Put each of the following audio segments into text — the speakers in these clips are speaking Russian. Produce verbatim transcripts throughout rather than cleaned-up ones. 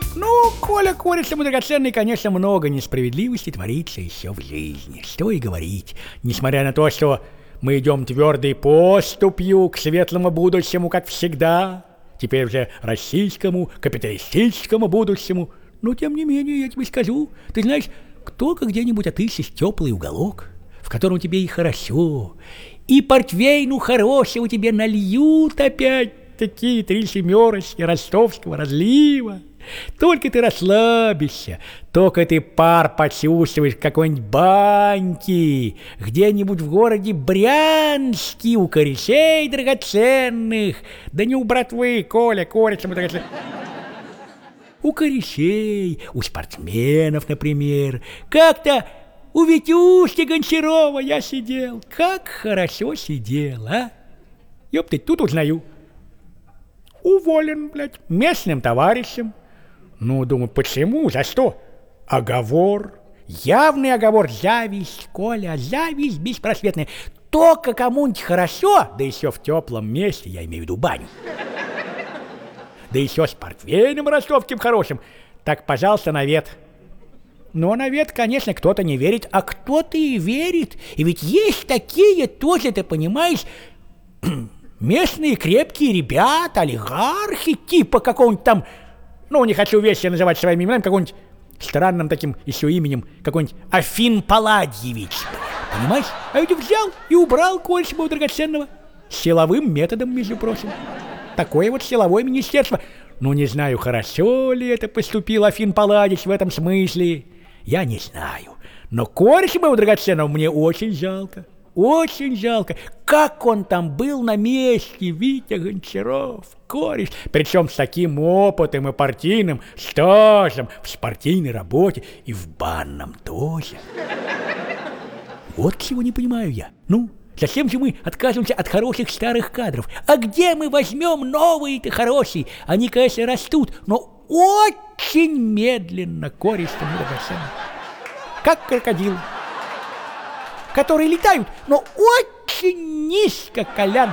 Ну, Коля, Корец, ему драгоценный, конечно, много несправедливости творится еще в жизни. Что и говорить. Несмотря на то, что мы идем твердой поступью к светлому будущему, как всегда, теперь уже российскому, капиталистическому будущему, но, тем не менее, я тебе скажу, ты знаешь, кто-ка где-нибудь отыщешь теплый уголок, в котором тебе и хорошо, и портвейну хорошего тебе нальют опять такие три семерочки ростовского разлива. Только ты расслабишься, только ты пар почувствуешь какой-нибудь баньки, где-нибудь в городе Брянске у корешей драгоценных, да не у братвы, Коля, Корец, ему драгоценных. У корешей, у спортсменов, например. Как-то у Витюшки Гончарова я сидел. Как хорошо сидел, а? Ёпты, тут узнаю. Уволен, блядь, местным товарищем. Ну, думаю, почему? За что? Оговор. Явный оговор. Зависть, Коля, зависть беспросветная. Только кому-нибудь хорошо, да еще в теплом месте, я имею в виду баню. Да еще с портвейном ростовским хорошим. Так, пожалуйста, навет. Но навет, конечно, кто-то не верит, а кто-то и верит. И ведь есть такие тоже, ты понимаешь, местные крепкие ребята, олигархи, типа какого-нибудь там, ну, не хочу вещи называть своими именами, какого-нибудь странным таким еще именем, какой-нибудь Афин Палладьевич. Понимаешь? А ведь взял и убрал Кольца моего драгоценного. Силовым методом, между прочим. Такое вот силовое министерство. Ну, не знаю, хорошо ли это поступил Афин Палладьевич в этом смысле. Я не знаю. Но Кольца моего драгоценного мне очень жалко. Очень жалко. Как он там был на месте, Витя Гончаров, кореш. Причем с таким опытом и партийным стажем в спортивной работе и в банном тоже. Вот чего не понимаю я. Ну, зачем же мы отказываемся от хороших старых кадров? А где мы возьмем новые-то хорошие? Они, конечно, растут, но очень медленно, кореш, как крокодил, которые летают, но очень низко, Колян.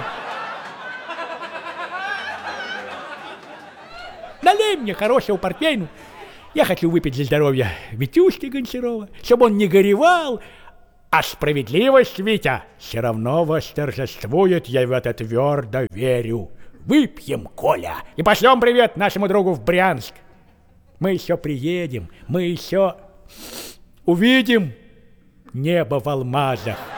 Налей мне хорошего портвейну. Я хочу выпить за здоровье Витюшки Гончарова, чтобы он не горевал. А справедливость, Витя, все равно восторжествует, я в это твердо верю. Выпьем, Коля, и пошлем привет нашему другу в Брянск. Мы еще приедем, мы еще увидим небо в алмазах.